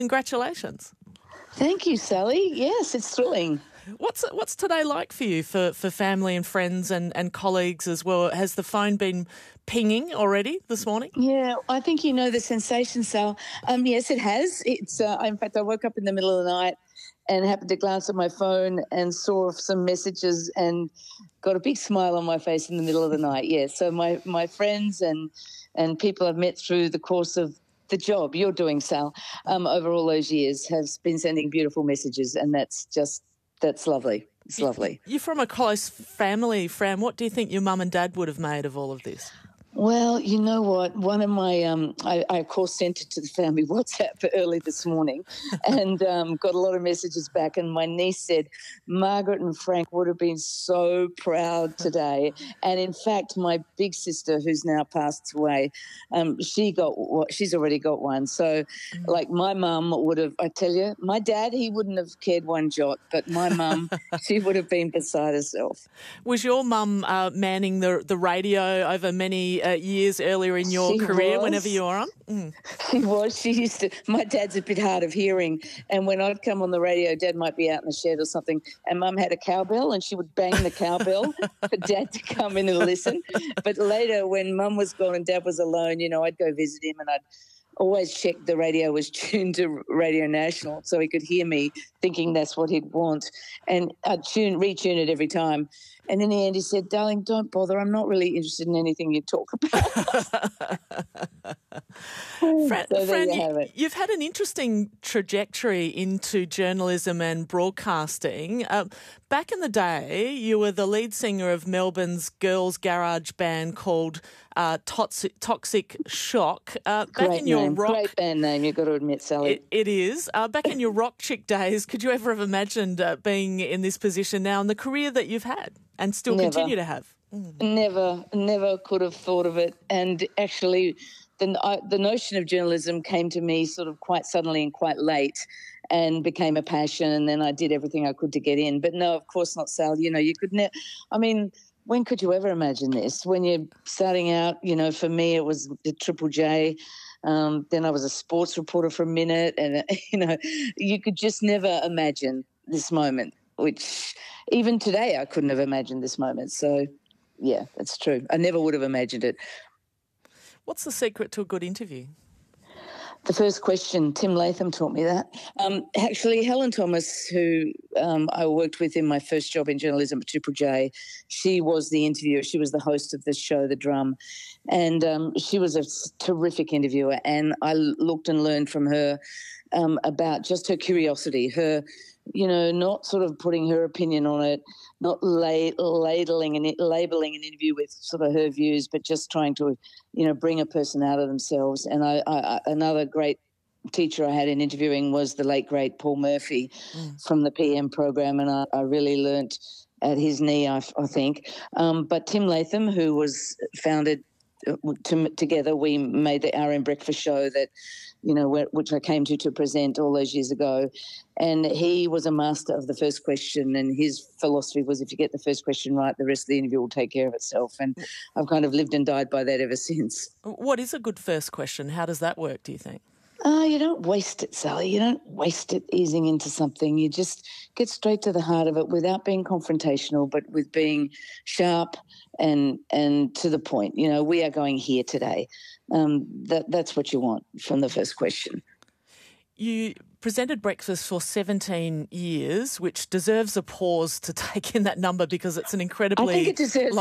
Congratulations. Thank you, Sally. Yes, it's thrilling. What's today like for you, for family and friends and colleagues as well? Has the phone been pinging already this morning? Yeah, I think you know the sensation, Sal. Yes, it has. In fact, I woke up in the middle of the night and happened to glance at my phone and saw some messages and got a big smile on my face in the middle of the night. Yeah, so my friends and people I've met through the course of the job you're doing, Sal, over all those years have been sending beautiful messages, and that's lovely. It's lovely. You're from a close family, Fran. What do you think your mum and dad would have made of all of this? Well, you know what? One of my, I of course sent it to the family WhatsApp early this morning and got a lot of messages back. And my niece said, Margaret and Frank would have been so proud today. And in fact, my big sister, who's now passed away, she's already got one. So like my mum would have, I tell you, my dad, he wouldn't have cared one jot, but my mum, she would have been beside herself. Was your mum manning the radio over many years earlier in your career whenever you were on? She was. She used to. My dad's a bit hard of hearing, and when I'd come on the radio, Dad might be out in the shed or something, and Mum had a cowbell, and she would bang the cowbell for Dad to come in and listen. But later, when Mum was gone and Dad was alone, I'd go visit him, and I'd always check the radio was tuned to Radio National so he could hear me, thinking that's what he'd want, and I'd retune it every time. And in the end, he said, darling, don't bother. I'm not really interested in anything you talk about. Fran, you've had an interesting trajectory into journalism and broadcasting. Back in the day, you were the lead singer of Melbourne's girls' garage band called Toxic Shock. Great band name, you've got to admit, Sally. It is. Back in your rock chick days, could you ever have imagined being in this position now and the career that you've had and still continue to have? Never could have thought of it. And actually, the notion of journalism came to me sort of quite suddenly and quite late and became a passion, and then I did everything I could to get in. But no, of course not, Sal. You could never... when could you ever imagine this? When you're starting out, for me it was the Triple J. Then I was a sports reporter for a minute, and, you could just never imagine this moment, which even today I couldn't have imagined this moment. So, yeah, that's true. I never would have imagined it. What's the secret to a good interview? The first question, Tim Latham taught me that. Actually, Helen Thomas, who I worked with in my first job in journalism at Triple J, she was the interviewer. She was the host of this show, The Drum, and she was a terrific interviewer, and I looked and learned from her about just her curiosity, her, not sort of putting her opinion on it, not labeling an interview with sort of her views, but just trying to, bring a person out of themselves. And another great teacher I had in interviewing was the late, great Paul Murphy from the PM program, and I really learnt at his knee, I think. But Tim Latham, who was founded together, we made the RM Breakfast Show that, which I came to present all those years ago. And he was a master of the first question, and his philosophy was if you get the first question right, the rest of the interview will take care of itself. And I've kind of lived and died by that ever since. What is a good first question? How does that work, do you think? You don't waste it, Sally. You don't waste it easing into something. You just get straight to the heart of it without being confrontational, but with being sharp and to the point. We are going here today. That's what you want from the first question. You presented breakfast for 17 years, which deserves a pause to take in that number because it's an incredibly long time. I think it deserves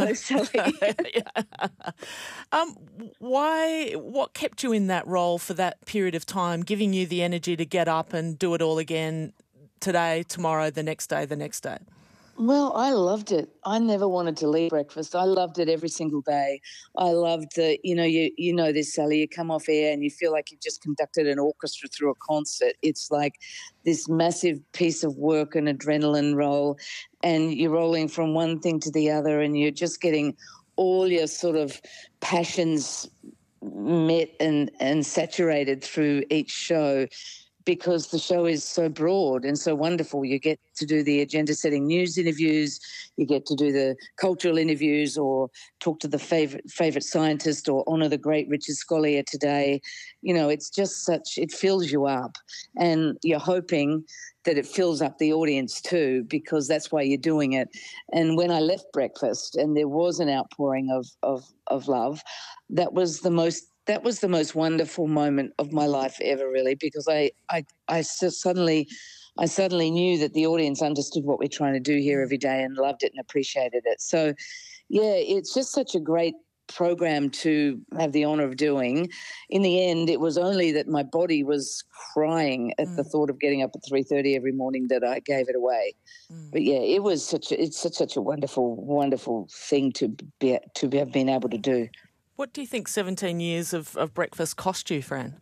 an AO, Sally. What kept you in that role for that period of time, giving you the energy to get up and do it all again today, tomorrow, the next day, the next day? Well, I loved it. I never wanted to leave breakfast. I loved it every single day. I loved the, you know this, Sally, you come off air and you feel like you've just conducted an orchestra through a concert. It's like this massive piece of work and adrenaline roll, and you're rolling from one thing to the other, and you're just getting all your sort of passions met and saturated through each show. because the show is so broad and so wonderful. You get to do the agenda-setting news interviews, you get to do the cultural interviews or talk to the favourite scientist or honour the great Richard Scolyer today. You know, it's just it fills you up, and you're hoping that it fills up the audience too, because that's why you're doing it. And when I left breakfast and there was an outpouring of love, that was the most wonderful moment of my life ever, really, because I suddenly knew that the audience understood what we're trying to do here every day and loved it and appreciated it. So, yeah, it's just such a great program to have the honour of doing. In the end, it was only that my body was crying at the thought of getting up at 3:30 every morning that I gave it away. But yeah, it's such a wonderful, wonderful thing to have been able to do. What do you think 17 years of breakfast cost you, Fran?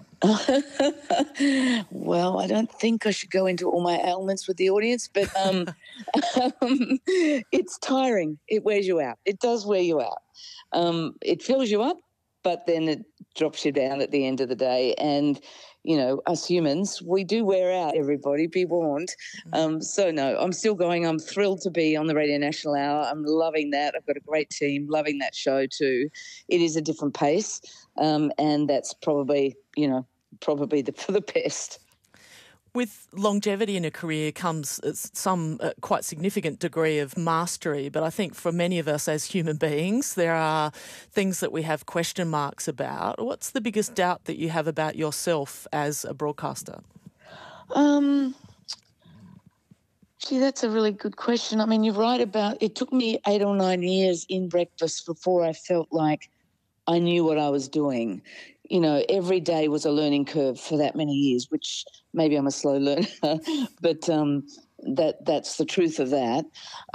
Well, I don't think I should go into all my ailments with the audience, but it's tiring. It wears you out. It does wear you out. It fills you up, but then it drops you down at the end of the day. And, you know, us humans, we do wear out, everybody, be warned. So, no, I'm still going. I'm thrilled to be on the Radio National Hour. I'm loving that. I've got a great team, loving that show too. It is a different pace, and that's probably for the best. With longevity in a career comes some quite significant degree of mastery, but I think for many of us as human beings, there are things that we have question marks about. What's the biggest doubt that you have about yourself as a broadcaster? Gee, that's a really good question. I mean, you're right about it took me 8 or 9 years in breakfast before I felt like I knew what I was doing. You know, every day was a learning curve for that many years, which maybe I'm a slow learner, but that's the truth of that.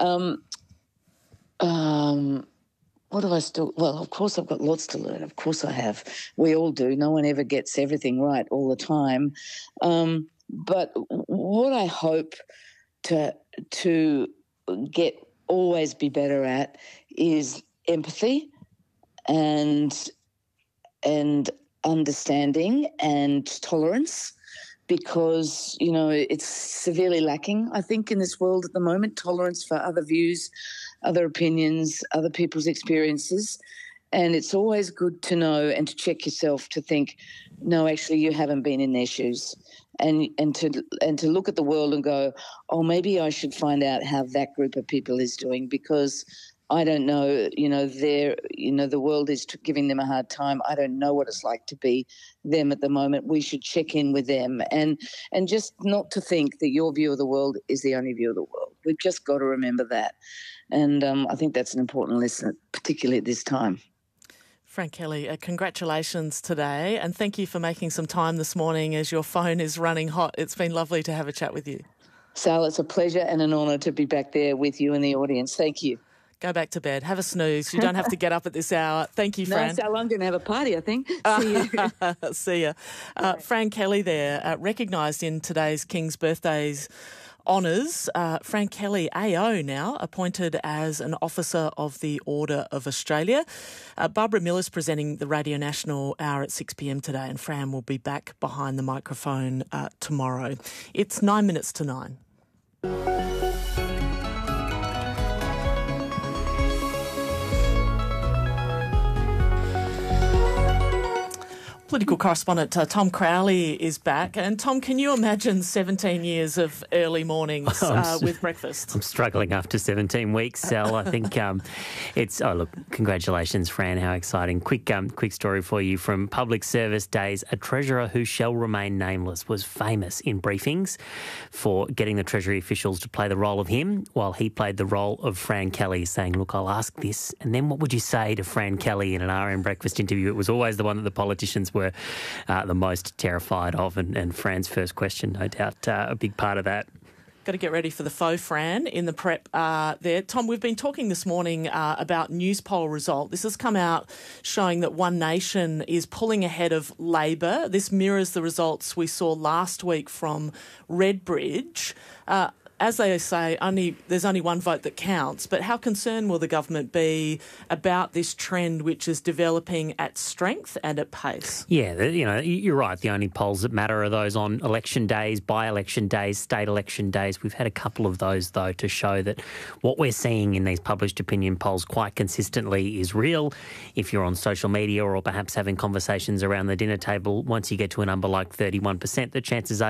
What do I still? Well, of course I've got lots to learn. Of course I have. We all do. No one ever gets everything right all the time. But what I hope to always be better at is empathy and understanding and tolerance, because, you know, it's severely lacking, I think, in this world at the moment, tolerance for other views, other opinions, other people's experiences. And it's always good to know and to check yourself to think, no, actually you haven't been in their shoes, and to look at the world and go, oh, maybe I should find out how that group of people is doing, because I don't know, the world is giving them a hard time. I don't know what it's like to be them at the moment. We should check in with them and just not to think that your view of the world is the only view of the world. We've just got to remember that. And I think that's an important lesson, particularly at this time. Fran Kelly, congratulations today, and thank you for making some time this morning as your phone is running hot. It's been lovely to have a chat with you. Sal, it's a pleasure and an honour to be back there with you and the audience. Thank you. Go back to bed. Have a snooze. You don't have to get up at this hour. Thank you, Fran. No, Sal, I'm going to have a party, I think. See you. See ya. Fran Kelly there, recognised in today's King's Birthdays honours. Fran Kelly, AO now, appointed as an Officer of the Order of Australia. Barbara Miller's presenting the Radio National Hour at 6 p.m. today, and Fran will be back behind the microphone tomorrow. It's 9 minutes to 9. Political correspondent Tom Crowley is back. And Tom, can you imagine 17 years of early mornings with breakfast? I'm struggling after 17 weeks, Sal. I think it's... Oh, look, congratulations, Fran. How exciting. Quick story for you from Public Service Days. A treasurer who shall remain nameless was famous in briefings for getting the Treasury officials to play the role of him while he played the role of Fran Kelly, saying, look, I'll ask this, and then what would you say to Fran Kelly in an RM breakfast interview? It was always the one that the politicians were the most terrified of, and Fran's first question, no doubt, a big part of that. Got to get ready for the faux Fran in the prep there. Tom, we've been talking this morning about Newspoll result. This has come out showing that One Nation is pulling ahead of Labor. This mirrors the results we saw last week from Redbridge. as they say, there's only one vote that counts, but how concerned will the government be about this trend which is developing at strength and at pace? Yeah, you're right. The only polls that matter are those on election days, by-election days, state election days. We've had a couple of those, though, to show that what we're seeing in these published opinion polls quite consistently is real. If you're on social media or perhaps having conversations around the dinner table, once you get to a number like 31%, the chances are